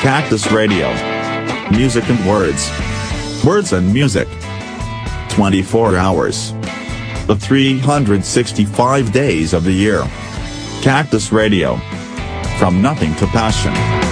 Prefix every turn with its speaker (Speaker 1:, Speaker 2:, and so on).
Speaker 1: Cactus Radio. Music and words. Words and music. 24 hours. The 365 days of the year. Cactus Radio. From nothing to passion.